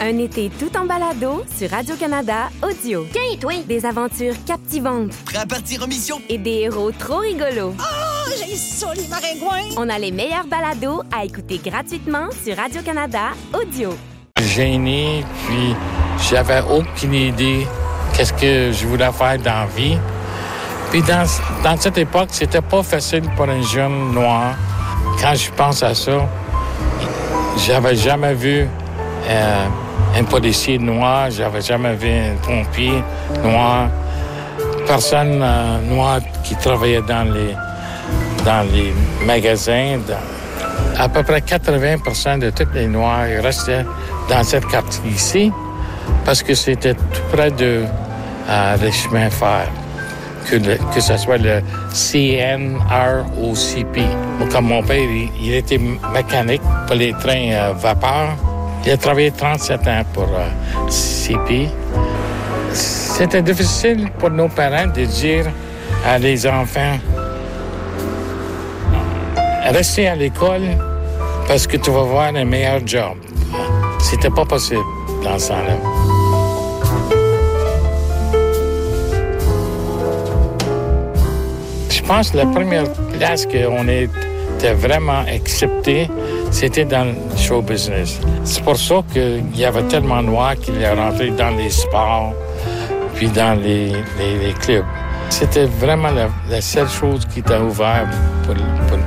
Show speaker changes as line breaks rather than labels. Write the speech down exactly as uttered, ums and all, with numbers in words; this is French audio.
Un été tout en balado sur Radio-Canada Audio.
Tiens, toi!
Des aventures captivantes.
Prêt à partir en mission?
Et des héros trop rigolos.
Oh, j'ai ça, les maringouins!
On a les meilleurs balados à écouter gratuitement sur Radio-Canada Audio.
Gêné, puis j'avais aucune idée qu'est-ce que je voulais faire dans la vie. Puis dans, dans cette époque, c'était pas facile pour un jeune noir. Quand je pense à ça, j'avais jamais vu euh, un policier noir, j'avais jamais vu un pompier noir, personne euh, noire qui travaillait dans les, dans les magasins. Dans, à peu près quatre-vingts pour cent de tous les Noirs restaient dans cette quartier ici parce que c'était tout près de euh, les chemins de fer. Que, le, que ce soit le C N R O C P. Comme mon père, il, il était mécanique pour les trains euh, vapeur. Il a travaillé trente-sept ans pour euh, C P. C'était difficile pour nos parents de dire à les enfants restez à l'école parce que tu vas avoir un meilleur job. C'était pas possible dans ce temps-là. Je pense que la première place qu'on était vraiment accepté, c'était dans le show business. C'est pour ça qu'il y avait tellement de noirs qu'il est rentré dans les sports puis dans les, les, les clubs. C'était vraiment la, la seule chose qui était ouverte pour, pour